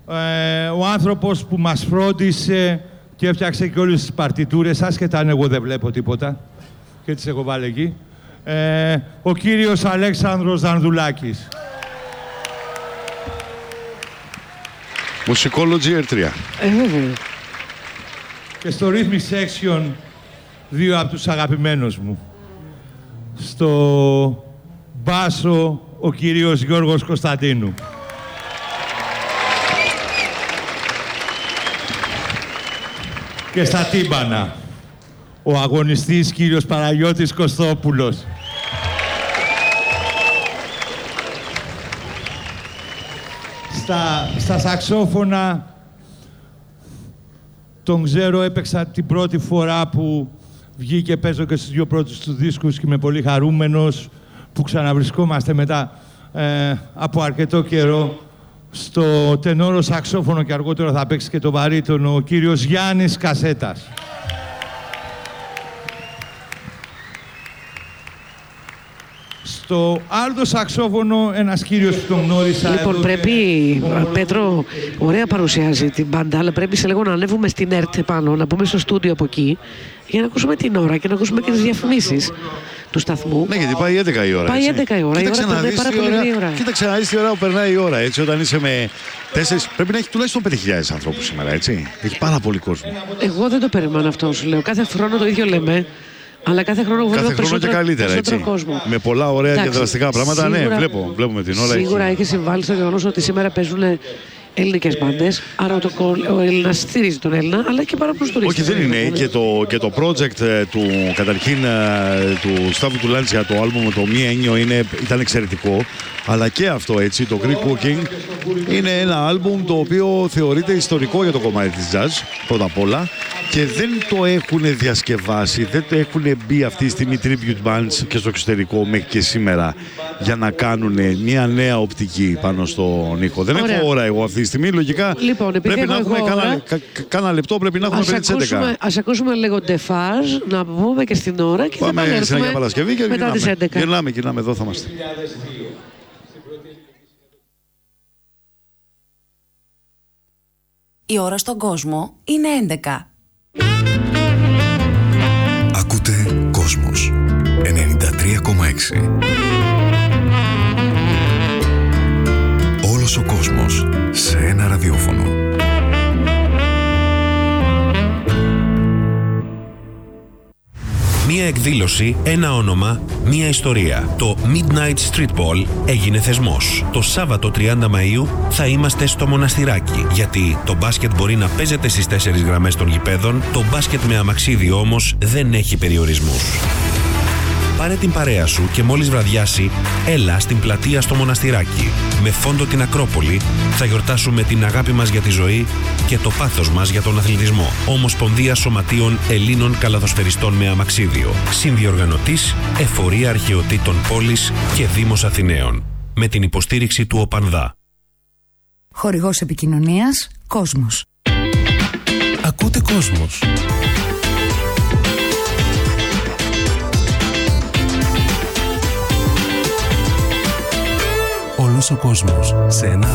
ο άνθρωπος που μας φρόντισε και έφτιαξε και όλες τις παρτιτούρες, άσχετα αν εγώ δεν βλέπω τίποτα και τις έχω βάλει εκεί, ο κύριος Αλέξανδρος Δανδουλάκης. Musicology R3. Και στο Rhythmic Section, δύο από τους αγαπημένους μου. Στο μπάσο, ο κύριος Γιώργος Κωνσταντίνου. Και στα τύμπανα, ο αγωνιστής κύριος Παναγιώτης Κωστόπουλος. Στα σαξόφωνα, τον ξέρω, έπαιξα την πρώτη φορά που βγήκε, παίζω και στους δύο πρώτους του δίσκους και είμαι πολύ χαρούμενος που ξαναβρισκόμαστε μετά από αρκετό καιρό. Στο τενόρο σαξόφωνο και αργότερα θα παίξει και το βαρύτονο ο κύριος Γιάννης Κασέτας. Στο άλλο σαξόφωνο ένας κύριος που τον γνώρισα. Λοιπόν, εδώ πρέπει, Πέτρο, ωραία παρουσιάζει την μπάντα, αλλά πρέπει σε λίγο να ανέβουμε στην ΕΡΤ πάνω, να μπούμε στο στούντιο από εκεί, για να ακούσουμε την ώρα και να ακούσουμε και τις διαφημίσεις του σταθμού. Ναι, γιατί πάει 11 η ώρα. Πάει 11 η ώρα. Κοίταξε η ώρα περνάει πάρα πολύ γρήγορα. Κοίταξε να δεις τι ώρα που περνάει η ώρα. Έτσι, όταν είσαι με 4. Πρέπει να έχει τουλάχιστον 5.000 ανθρώπους σήμερα, έτσι. Έχει πάρα πολύ κόσμο. Εγώ δεν το περιμένω αυτό, σου λέω. Κάθε χρόνο το ίδιο λέμε. Αλλά κάθε χρόνο και καλύτερα, έτσι. κόσμο. Με πολλά ωραία και δραστικά πράγματα. Σίγουρα, ναι, βλέπουμε την ώρα. Σίγουρα έχει συμβάλει στο γεγονός ότι σήμερα παίζουν ελληνικές μπάντες. Άρα ο Έλληνας στηρίζει τον Έλληνα, αλλά και πάρα πολλούς τουρίστες. Όχι, δεν είναι. Και το project καταρχήν του Σταύρου του Λάντς για το άλμπουμ το Μία Ένιο ήταν εξαιρετικό. Αλλά και αυτό, έτσι, το Greek Cooking είναι ένα άλμπουμ το οποίο θεωρείται ιστορικό για το κομμάτι της jazz, πρώτα απ' όλα. Και δεν το έχουν διασκευάσει, δεν το έχουν μπει αυτή τη στιγμή tribute bands και στο εξωτερικό μέχρι και σήμερα για να κάνουν μια νέα οπτική πάνω στον ήχο. Δεν έχω ώρα εγώ αυτή τη στιγμή, λογικά λοιπόν, πρέπει να έχουμε κάνα λεπτό, πρέπει να έχουμε πριν τις 11. Ας ακούσουμε λίγο ντεφάζ, να πούμε και στην ώρα και πάμε θα στην Αγία Παρασκευή και μετά τις 11. Γυρνάμε, εδώ θα είμαστε. Η ώρα στον κόσμο είναι 11. Ακούτε Κόσμος 93,6. Όλος ο κόσμος σε ένα ραδιόφωνο. Μία εκδήλωση, ένα όνομα, μία ιστορία. Το Midnight Street Ball έγινε θεσμός. Το Σάββατο 30 Μαΐου θα είμαστε στο Μοναστηράκι. Γιατί το μπάσκετ μπορεί να παίζεται στις 4 γραμμές των γηπέδων, το μπάσκετ με αμαξίδι όμως δεν έχει περιορισμούς. Πάρε την παρέα σου και μόλις βραδιάσει, έλα στην πλατεία στο Μοναστηράκι. Με φόντο την Ακρόπολη θα γιορτάσουμε την αγάπη μας για τη ζωή και το πάθος μας για τον αθλητισμό. Ομοσπονδία Σωματείων Ελλήνων Καλαθοσφαιριστών με αμαξίδιο. Συνδιοργανωτής Εφορία Αρχαιοτήτων Πόλης και Δήμος Αθηναίων. Με την υποστήριξη του ΟΠΑΝΔΑ. Χορηγός επικοινωνίας Κόσμος. Ακούτε Κόσμος. Όλος ο κόσμος σε ένα